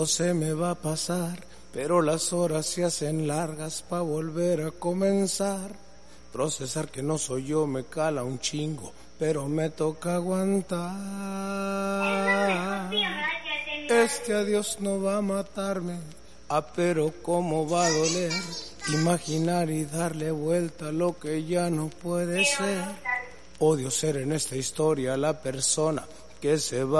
Se me va a pasar, pero las horas se hacen largas pa' volver a comenzar. Procesar que no soy yo me cala un chingo, pero me toca aguantar. Este adiós no va a matarme, pero cómo va a doler. Imaginar y darle vuelta a lo que ya no puede ser. Odio ser en esta historia la persona que se va.